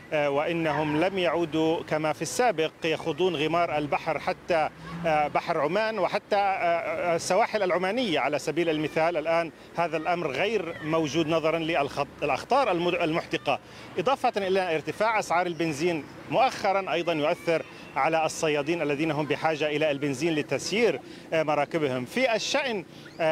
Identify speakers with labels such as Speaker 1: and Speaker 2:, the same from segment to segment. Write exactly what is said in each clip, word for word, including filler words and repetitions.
Speaker 1: وإنهم لم يعودوا كما في السابق يخوضون غمار البحر حتى بحر عمان وحتى السواحل العمانية على سبيل المثال. الآن هذا الأمر غير موجود نظرا للأخطار المحدقة، إضافة إلى ارتفاع أسعار البنزين مؤخرا أيضا يؤثر على الصيادين الذين هم بحاجة إلى البنزين لتسيير مراكبهم. في الشأن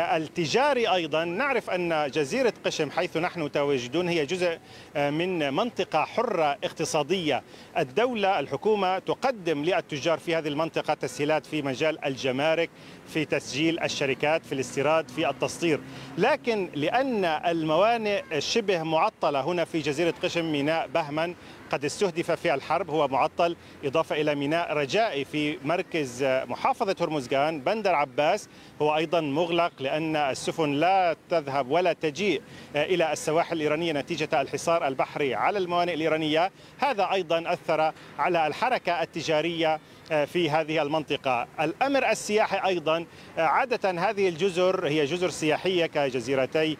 Speaker 1: التجاري أيضا نعرف أن جزيرة قشم حيث نحن متواجدون هي جزء من منطقة حرة اقتصادية. الدولة الحكومة تقدم للتجار في هذه المنطقة تسهيلات في مجال الجمارك، في تسجيل الشركات، في الاستيراد، في التصدير، لكن لأن الموانئ شبه معطلة هنا في جزيرة قشم، ميناء بهمن قد استهدف في الحرب هو معطل، إضافة إلى ميناء رجائي في مركز محافظة هرمزغان، بندر عباس هو أيضا مغلق لأن السفن لا تذهب ولا تجيء إلى السواحل الإيرانية نتيجة الحصار البحري على الموانئ الإيرانية. هذا أيضا أثر على الحركة التجارية في هذه المنطقة. الأمر السياحي أيضا، عادة هذه الجزر هي جزر سياحية كجزيرتي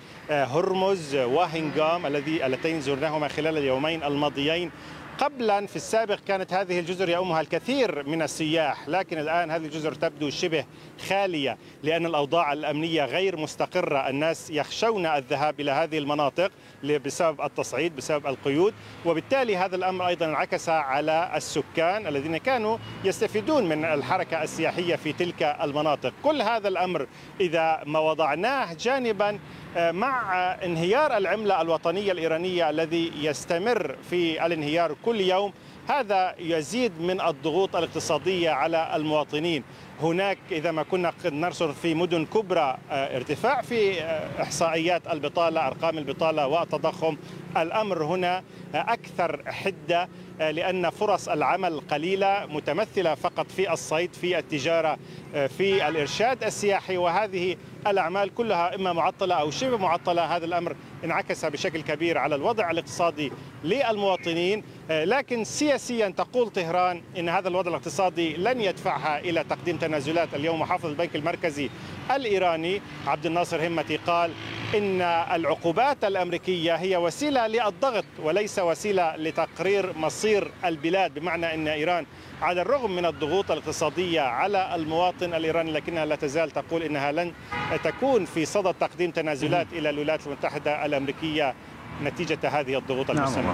Speaker 1: هرمز وهنغام الذي اللتين زرناهما خلال اليومين الماضيين. قبلا في السابق كانت هذه الجزر يؤمها الكثير من السياح، لكن الآن هذه الجزر تبدو شبه خالية لأن الأوضاع الأمنية غير مستقرة. الناس يخشون الذهاب إلى هذه المناطق بسبب التصعيد، بسبب القيود، وبالتالي هذا الأمر أيضا انعكس على السكان الذين كانوا يستفيدون من الحركة السياحية في تلك المناطق. كل هذا الأمر إذا ما وضعناه جانبا مع انهيار العملة الوطنية الإيرانية الذي يستمر في الانهيار كل يوم، هذا يزيد من الضغوط الاقتصادية على المواطنين. هناك إذا ما كنا قد نرصد في مدن كبرى ارتفاع في إحصائيات البطالة، أرقام البطالة والتضخم، الأمر هنا أكثر حدة لأن فرص العمل قليلة متمثلة فقط في الصيد، في التجارة، في الإرشاد السياحي، وهذه الأعمال كلها إما معطلة أو شبه معطلة. هذا الأمر انعكس بشكل كبير على الوضع الاقتصادي للمواطنين، لكن سياسيا تقول طهران إن هذا الوضع الاقتصادي لن يدفعها إلى تقديم تنازلات. اليوم محافظ البنك المركزي الإيراني عبد الناصر همتي قال إن العقوبات الأمريكية هي وسيلة للضغط وليس وسيلة لتقرير مصير البلاد، بمعنى أن إيران على الرغم من الضغوط الاقتصادية على المواطن الإيراني لكنها لا تزال تقول إنها لن تكون في صدد تقديم تنازلات إلى الولايات المتحدة الأمريكية نتيجة هذه الضغوط المستمرة.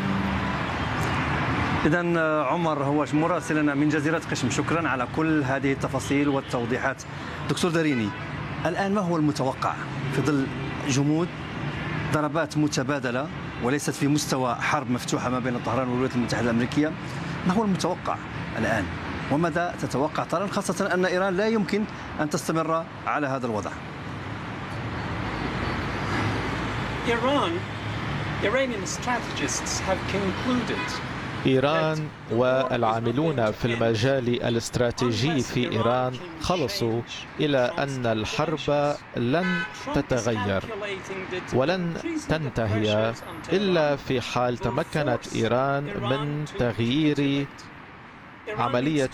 Speaker 2: إذن عمر هواش مراسلنا من جزيرة قشم، شكرا على كل هذه التفاصيل والتوضيحات. دكتور داريني، الآن ما هو المتوقع في ظل جمود ضربات متبادلة وليست في مستوى حرب مفتوحة ما بين طهران والولايات المتحدة الأمريكية؟ ما هو المتوقع الآن وماذا تتوقع طهران، خاصة أن إيران لا يمكن أن تستمر على هذا الوضع؟
Speaker 3: Iran, Iranian strategists have concluded
Speaker 4: إيران والعاملون في المجال الاستراتيجي في إيران خلصوا إلى أن الحرب لن تتغير ولن تنتهي إلا في حال تمكنت إيران من تغيير عملية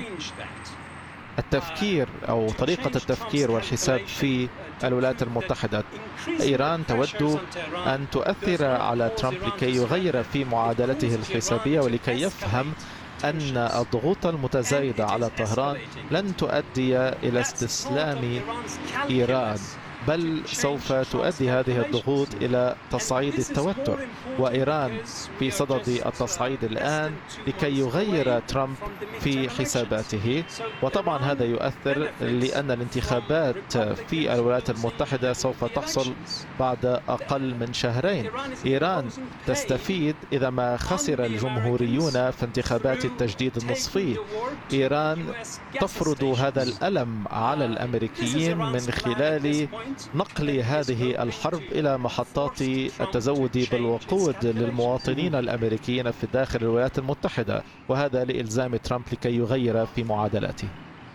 Speaker 4: التفكير أو طريقة التفكير والحساب في الولايات المتحدة. إيران تود أن تؤثر على ترامب لكي يغير في معادلته الحسابية ولكي يفهم أن الضغوط المتزايدة على طهران لن تؤدي إلى استسلام إيران، بل سوف تؤدي هذه الضغوط إلى تصعيد التوتر، وإيران في صدد التصعيد الآن لكي يغير ترامب في حساباته. وطبعا هذا يؤثر لأن الانتخابات في الولايات المتحدة سوف تحصل بعد أقل من شهرين. إيران تستفيد إذا ما خسر الجمهوريون في انتخابات التجديد النصفي. إيران تفرض هذا الألم على الأمريكيين من خلال نقل هذه الحرب إلى محطات التزود بالوقود للمواطنين الأمريكيين في داخل الولايات المتحدة، وهذا لإلزام ترامب لكي يغير في معادلاته.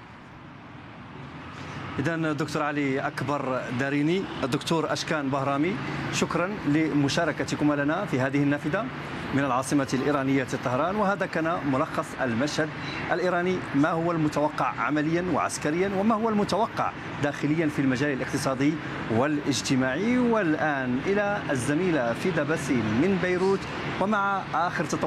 Speaker 2: إذن دكتور علي أكبر داريني، الدكتور أشكان بهرامي، شكرا لمشاركتكم لنا في هذه النافذة من العاصمة الإيرانية طهران. وهذا كان ملخص المشهد الإيراني، ما هو المتوقع عمليا وعسكريا وما هو المتوقع داخليا في المجال الاقتصادي والاجتماعي. والآن إلى الزميلة فيدا باسيل من بيروت ومع آخر تطور